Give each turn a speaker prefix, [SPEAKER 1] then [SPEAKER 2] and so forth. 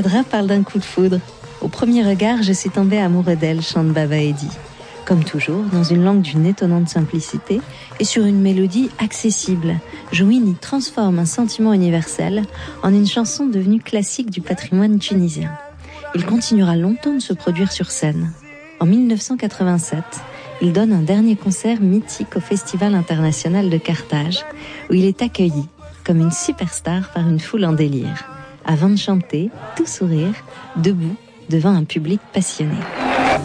[SPEAKER 1] Badra parle d'un coup de foudre. Au premier regard, je suis tombé amoureux d'elle, chante Baba Eddy. Comme toujours, dans une langue d'une étonnante simplicité et sur une mélodie accessible, Jouini transforme un sentiment universel en une chanson devenue classique du patrimoine tunisien. Il continuera longtemps de se produire sur scène. En 1987, il donne un dernier concert mythique au Festival international de Carthage, où il est accueilli comme une superstar par une foule en délire, avant de chanter, tout sourire, debout, devant un public passionné.